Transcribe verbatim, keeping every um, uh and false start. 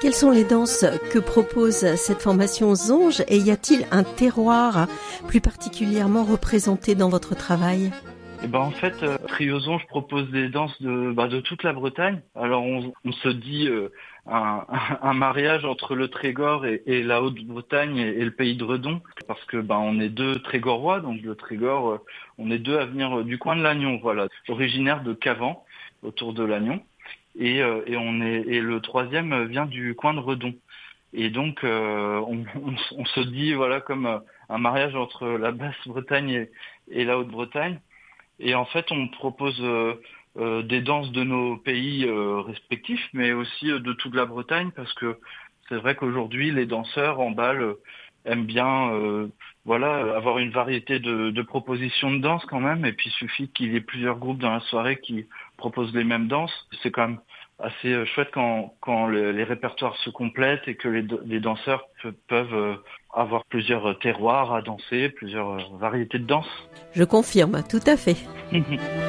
Quelles sont les danses que propose cette formation Zonge et y a-t-il un terroir plus particulièrement représenté dans votre travail ? Eh ben en fait, euh, Trio Zonge propose des danses de bah, de toute la Bretagne. Alors on, on se dit euh, un, un mariage entre le Trégor et, et la Haute-Bretagne et, et le pays de Redon, parce que bah on est deux Trégorois, donc le Trégor, euh, on est deux à venir euh, du coin de Lannion, voilà, originaire de Cavan, autour de Lannion, et, euh, et on est et le troisième vient du coin de Redon. Et donc euh, on, on, on se dit voilà comme euh, un mariage entre la Basse-Bretagne et, et la Haute-Bretagne. Et en fait, on propose euh, euh, des danses de nos pays euh, respectifs, mais aussi euh, de toute la Bretagne, parce que c'est vrai qu'aujourd'hui, les danseurs en bal euh, aiment bien, euh, voilà, avoir une variété de, de propositions de danse quand même. Et puis, il suffit qu'il y ait plusieurs groupes dans la soirée qui proposent les mêmes danses. C'est quand même assez euh, chouette quand, quand le, les répertoires se complètent et que les, les danseurs pe- peuvent euh, avoir plusieurs terroirs à danser, plusieurs euh, variétés de danse. Je confirme, tout à fait.